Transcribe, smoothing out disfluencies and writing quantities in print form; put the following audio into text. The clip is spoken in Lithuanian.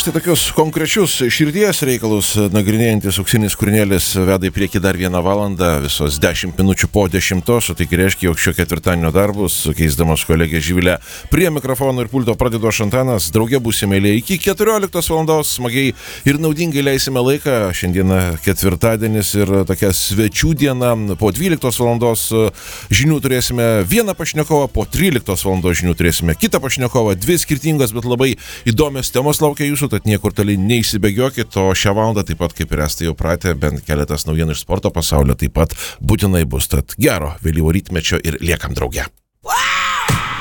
štai tokius konkrečius širdies reikalus nagrinėjantis auksinis kūrinėlis veda į priekį dar 1 valandą, visos 10 minučių po 10, o tai reiškia, jog šio ketvirtadienio darbus, keisdamas kolegę Živilę prie mikrofono ir pulto pradedu aš Antanas, drauge būsime iki 14 valandos, smagiai ir naudingai leisime laiką. Šiandieną ketvirtadienis ir tokia svečių diena, po 12 valandos žinių turėsime vieną pašnekovą, po 13 valandos žinių turėsime kitą pašnekovą, 2 skirtingos, bet labai įdomios temos laukia jūsų, tad niekur toli neįsibėgiokit, o šią valandą taip pat, kaip ir esate jau pratę, bent keletas naujienų iš sporto pasaulio taip pat būtinai bus, tad gero vėlyvo rytmečio ir liekam drauge.